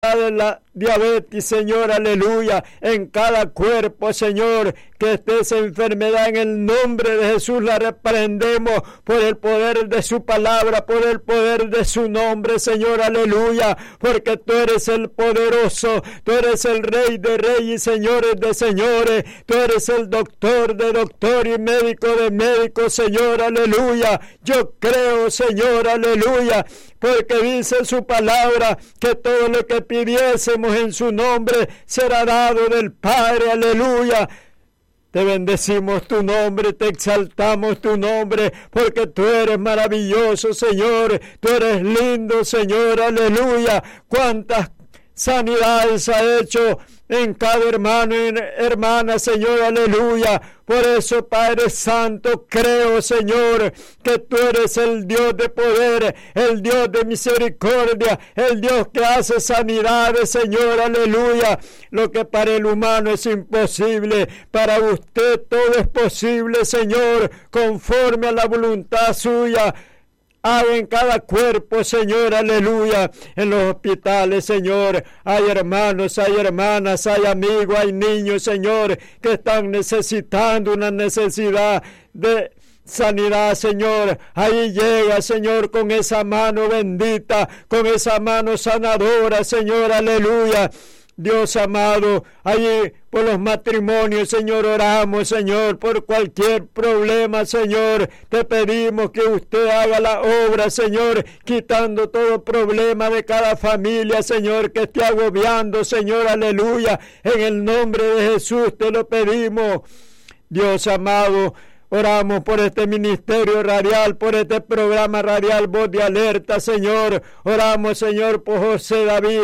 de la diabetes, Señor, aleluya, en cada cuerpo, Señor, que esté esa enfermedad, en el nombre de Jesús la reprendemos por el poder de su palabra, por el poder de su nombre, Señor, aleluya, porque tú eres el poderoso, tú eres el Rey de reyes y Señores de señores, tú eres el doctor de doctores y médico de médicos, Señor, aleluya. Yo creo, Señor, aleluya, porque dice su palabra que todo lo que pidiésemos en su nombre será dado del Padre, aleluya. Te bendecimos tu nombre, te exaltamos tu nombre, porque tú eres maravilloso, Señor, tú eres lindo, Señor, aleluya. Cuántas sanidades ha hecho en cada hermano y hermana, Señor, aleluya. Por eso, Padre Santo, creo, Señor, que tú eres el Dios de poder, el Dios de misericordia, el Dios que hace sanidades, Señor, aleluya. Lo que para el humano es imposible, para usted todo es posible, Señor, conforme a la voluntad suya. Haga en cada cuerpo, Señor, aleluya, en los hospitales, Señor, hay hermanos, hay hermanas, hay amigos, hay niños, Señor, que están necesitando una necesidad de sanidad, Señor. Ahí llega, Señor, con esa mano bendita, con esa mano sanadora, Señor, aleluya. Dios amado, allí por los matrimonios, Señor, oramos, Señor, por cualquier problema, Señor, te pedimos que usted haga la obra, Señor, quitando todo problema de cada familia, Señor, que esté agobiando, Señor, aleluya, en el nombre de Jesús te lo pedimos. Dios amado, oramos por este ministerio radial, por este programa radial Voz de Alerta, Señor, oramos, Señor, por José David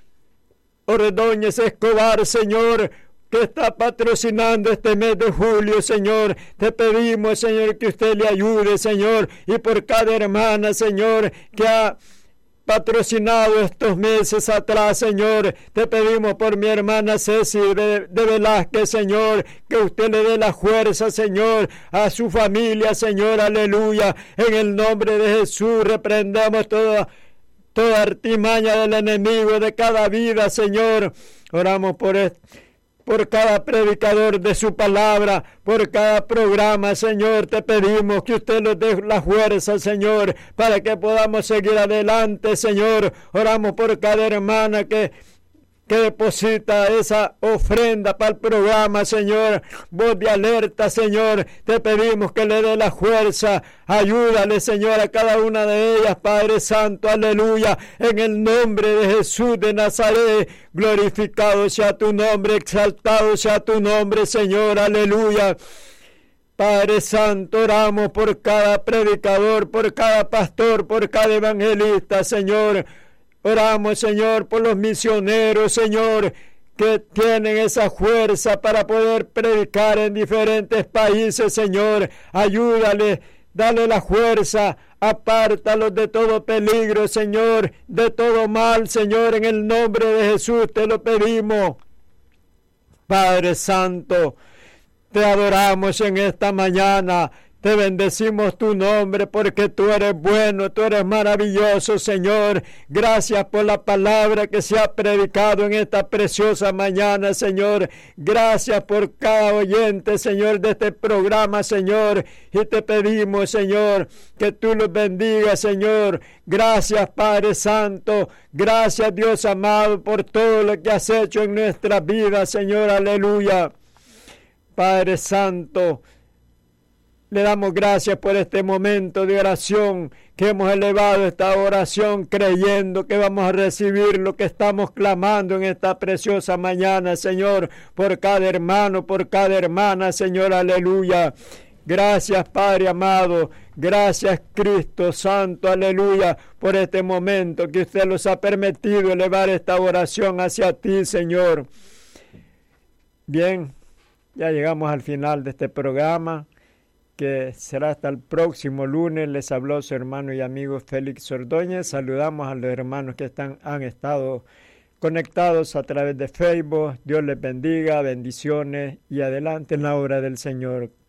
Ordóñez Escobar, Señor, que está patrocinando este mes de julio, Señor. Te pedimos, Señor, que usted le ayude, Señor, y por cada hermana, Señor, que ha patrocinado estos meses atrás, Señor. Te pedimos por mi hermana Ceci de Velázquez, Señor, que usted le dé la fuerza, Señor, a su familia, Señor, aleluya. En el nombre de Jesús reprendamos toda artimaña del enemigo de cada vida, Señor. Oramos por cada predicador de su palabra, por cada programa, Señor. Te pedimos que usted nos dé la fuerza, Señor, para que podamos seguir adelante, Señor. Oramos por cada hermana que deposita esa ofrenda para el programa, Señor. Voz de Alerta, Señor. Te pedimos que le dé la fuerza. Ayúdale, Señor, a cada una de ellas, Padre Santo, aleluya. En el nombre de Jesús de Nazaret, glorificado sea tu nombre, exaltado sea tu nombre, Señor, aleluya. Padre Santo, oramos por cada predicador, por cada pastor, por cada evangelista, Señor. Oramos, Señor, por los misioneros, Señor, que tienen esa fuerza para poder predicar en diferentes países, Señor. Ayúdale, dale la fuerza, apártalos de todo peligro, Señor, de todo mal, Señor, en el nombre de Jesús te lo pedimos. Padre Santo, te adoramos en esta mañana. Te bendecimos tu nombre porque tú eres bueno, tú eres maravilloso, Señor. Gracias por la palabra que se ha predicado en esta preciosa mañana, Señor. Gracias por cada oyente, Señor, de este programa, Señor. Y te pedimos, Señor, que tú los bendigas, Señor. Gracias, Padre Santo. Gracias, Dios amado, por todo lo que has hecho en nuestra vida, Señor. Aleluya. Padre Santo, le damos gracias por este momento de oración, que hemos elevado esta oración creyendo que vamos a recibir lo que estamos clamando en esta preciosa mañana, Señor, por cada hermano, por cada hermana, Señor, aleluya. Gracias, Padre amado, gracias, Cristo Santo, aleluya, por este momento que usted nos ha permitido elevar esta oración hacia ti, Señor. Bien, ya llegamos al final de este programa, que será hasta el próximo lunes. Les habló su hermano y amigo Félix Ordóñez. Saludamos a los hermanos que han estado conectados a través de Facebook. Dios les bendiga, bendiciones y adelante en la obra del Señor.